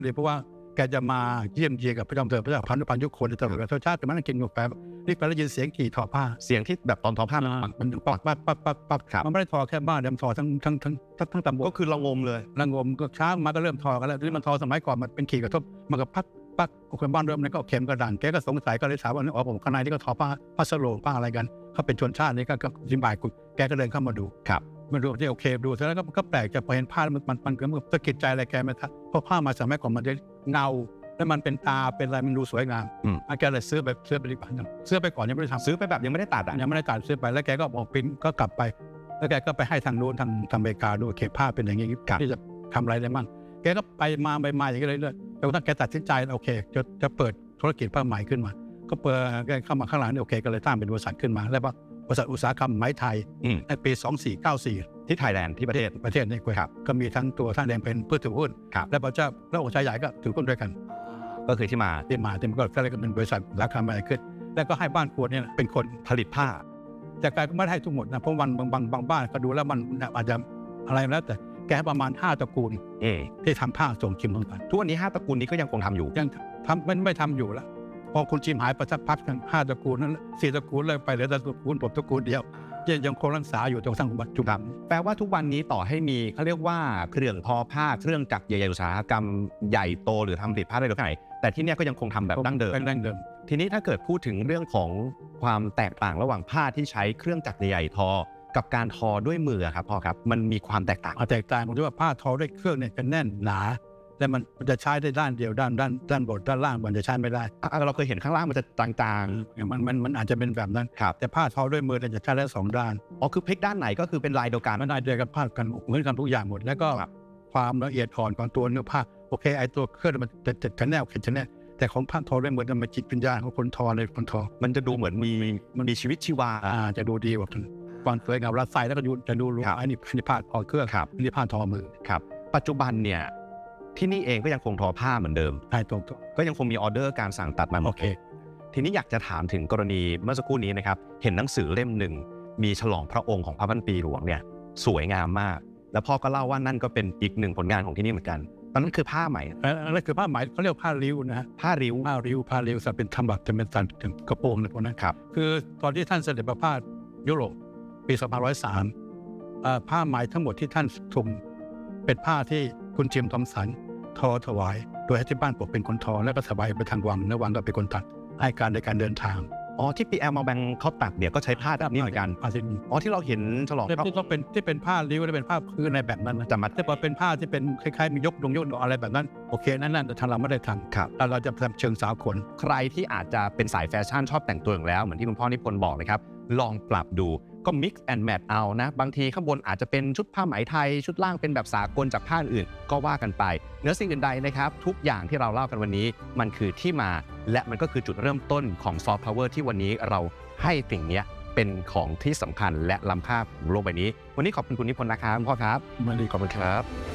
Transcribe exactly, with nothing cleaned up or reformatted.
เลยเพราะว่าแกจะมาเยี่ยมเยียนกับพระเจ้าเธอพระเจ้าพันธุพันยุคนตลอดเวลาชาติแต่มันนั่งกินกาแฟนี่ไปแล้วยินเสียงขี่ทอผ้าเสียงที่แบบตอนทอผ้ามันปักปักปักปักปักมันไม่ได้ทอแค่บ้านเดิมทอทั้งทั้งทั้งทั้งตำบลก็คือระงมเลยระงมก็ช้างมาก็เริ่มทอกันแล้วที่มันทอสมัยก่อนมันเป็นขี่กระทบมันก็พักปักคนบ้านเริ่มนั้นก็เข็มกระดานแกก็สงสัยก็เลยถามว่าอ๋อผมข้างในที่ก็ทอผ้าผ้าสโลงผ้าอะไรกันเขาเป็นชนชาตินี่ก็อธิบายคุณแกก็เดินเข้ามาดูครับมาดูที่โอเคดูเสร็จแล้วก็แปลกจะพอเห็นผ้ามันมันมันมันสะกิดใจอะไรแกไหมครับเพราะผ้ามาสมัยก่อนมันจะเงาแล้วมันเป็นตาเป็นอะไรมันดูสวยงามอาแกเลยซื้อแบบซื้อไปดีกว่าซื้อไปก่อนยังไม่ได้ทำซื้อไปแบบยังไม่ได้ตัดอ่ะยังไม่ได้ตัดซื้อไปแล้วแกก็บอกปิ้นก็กลับไปแล้วแกก็ไปให้ทางโน้นทางทางอเมริกาดูเขตผ้าเป็นอย่างนี้ที่จะทำอะไรได้มั่งแกก็ไปมาไปมาอย่างนี้เรื่อยๆจนกระทั่งแกตัดสินใจโอเคจะจะเปิดธุรกิจผ้าไหมขึ้นมาก็เปิดแกเข้ามาข้างหลังโอเคก็เลยตั้งเป็นบริษัทขึ้นมาแล้วว่าบริษัทอุตสาหกรรมไหมไทยในปีสองสี่เก้าสี่ที่ไทยแลนด์ที่ประเทศประเทศนี่ครับก็มีทั้งตัวท่านเองเป็นผู้ถือหุ้นและพระเจ้าและองค์ชายใหญ่ก็ถือหุ้นด้วยกันก็คือที่มาที่มาที่มันก็เลยเป็นบริษัทราคาอะไรขึ้นแล้วก็ให้บ้านครัวเนี่ยเป็นคนผลิตผ้าแต่การก็ไม่ได้ให้ทั้งหมดนะเพราะวันบางบางบางบ้านก็ดูแล้วมันอาจจะอะไรแล้วแต่แกประมาณห้าตระกูลที่ทำผ้าส่งชิมทั้งกันทุกวันนี้ห้าตระกูลนี้ก็ยังคงทำอยู่ยังทำไม่ไม่ทำอยู่แล้วพอคุณชิมหายไปสักพักทั้งห้าตระกูลนั้นสี่ตระกูลเลยไปเหลือแต่ตระกูลผมตระกูลเดียวยังคงรักษาอยู่จนทั้งปัจจุบันแปลว่าทุกวันนี้ต่อให้มีเขาเรียกว่าเครื่องทอผ้าเครื่องจักรใหญ่ๆอุตสาหกรรมใหญ่โตหรือทำผลิตผ้าได้หรือไงแต่ที่นี่ก็ยังคงทำแบบดั้งเดิมดั้งเดิมทีนี้ถ้าเกิดพูดถึงเรื่องของความแตกต่างระหว่างผ้าที่ใช้เครื่องจักรใหญ่ๆทอกับการทอด้วยมือครับพ่อครับมันมีความแตกต่างแตกต่างผมว่าผ้าทอด้วยเครื่องเนี่ยจะแน่นหนาแต่มันจะใช้ได้ด้านเดียวด้านด้านด้านบนด้านล่างมันจะใช้ไม่ได้เราเคยเห็นข้างล่างมันจะจางๆมันมันมันอาจจะเป็นแบบนั้นแต่ผ้าทอด้วยมือจะใช้ได้สองด้านอ๋อคือพลิกด้านไหนก็คือเป็นลายเดียวกันมันลายเดียวกันผ้ากันเหมือนกันทุกอย่างหมดแล้วก็ความละเอียดอ่อนของตัวเนื้อผ้าโอเคไอตัวเครื่องมันจะจะจะแนวเข็มจะแน่แต่ของผ้าทอด้วยมือมันจิตวิญญาณของคนทอเลยคนทอมันจะดูเหมือนมีมันมีชีวิตชีวาอ่าจะดูดีกว่าความสวยงามรัดใส่แล้วก็จะดูรู้อันนี้อันนี้ผ้าทอเครื่องอันนี้ผ้าทอมือครับปัจจุบันเนี่ยที่นี่เองก็ยังคงทอผ้าเหมือนเดิมใช่ตรงก็ยังคงมีออเดอร์การสั่งตัดมาโอเคทีนี้อยากจะถามถึงกรณีเมื่อสักครู่นี้นะครับเห็นหนังสือเล่มหนึ่งมีฉลองพระองค์ของพระพันปีหลวงเนี่ยสวยงามมากแล้วพ่อก็เล่าว่านั่นก็เป็นอีกหนึ่งผลงานของที่นี่เหมือนกันตอนนั้นคือผ้าไหมนั่นคือผ้าไหมเขาเรียกผ้าริ้วนะฮะผ้าริ้วผ้าริ้วผ้าริ้วจะเป็นทำแบบจะเป็นสันกระโปรงอะไรพวกนั้นครับคือตอนที่ท่านเสด็จประพาสยุโรปปีสองพันหนึ่งร้อยสามผ้าไหมทั้งหมดที่ท่านทรงเป็นผ้าที่คุณจิมทอมสันทอถวายโดยที่บ้านผมเป็นคนทอแล้วก็สบายไปทางวังและวังก็เป็นคนตัดให้การในการเดินทางอ๋อที่ปีแอลมาแบงเขาตัดเนี่ยก็ใช้ผ้าแบบนี้เหมือนกันอ๋อที่เราเห็นฉลองที่ต้องเป็นที่เป็นผ้าริ้วและเป็นผ้าพื้นในแบบนั้นจะมาแต่พอเป็นผ้าที่เป็นคล้ายๆมียกลงยกดอกอะไรแบบนั้นโอเคนั่นนั่นแต่ทางเราไม่ได้ทำครับแต่เราจะทำเชิงสาวขนใครที่อาจจะเป็นสายแฟชั่นชอบแต่งตัวอย่างแล้วเหมือนที่คุณพ่อนิพนธ์บอกนะครับลองปรับดูก็ mix and match เอานะบางทีข้างบนอาจจะเป็นชุดผ้าไหมไทยชุดล่างเป็นแบบสากลจากผ้าอื่นก็ว่ากันไปเนื้อสิ่งอื่นใดนะครับทุกอย่างที่เราเล่ากันวันนี้มันคือที่มาและมันก็คือจุดเริ่มต้นของซอฟต์พาวเวอร์ที่วันนี้เราให้สิ่งนี้เป็นของที่สำคัญและล้ำค่าของโลกใบนี้วันนี้ขอบคุณคุณนิพนธ์นะครับพ่อครับวันนี้ขอบคุณครับ